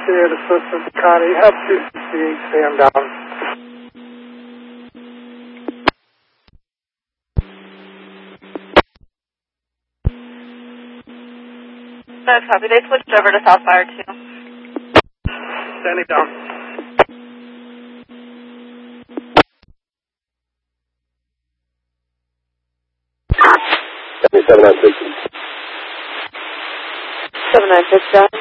Sierra Assistant Connie, have 268, stand down. That's copy. They switched over to Southfire 2. Standing down. Copy 796. 796 down.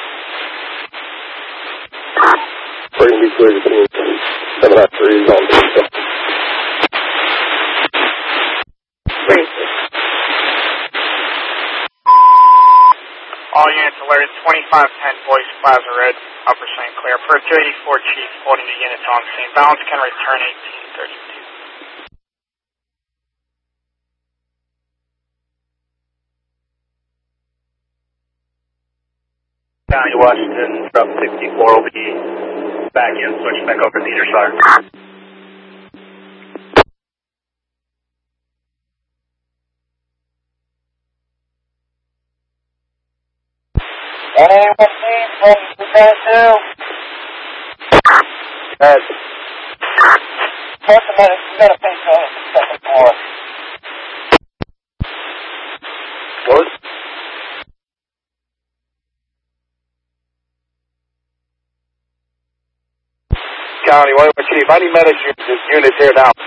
We're going to be clear to communicate. 793 is on the Great. All units alerted 2510 Boyce Plaza Red, Upper St. Clair. Per 284 Chief, holding the units on scene. Balance can return 1832. County, Washington, drop 64 will be back in, switch back over to either side. Hey, what's these? What's the guy do? Guys, Just a minute, you gotta pay for the second floor. what? County, Chief, I need medic units here now.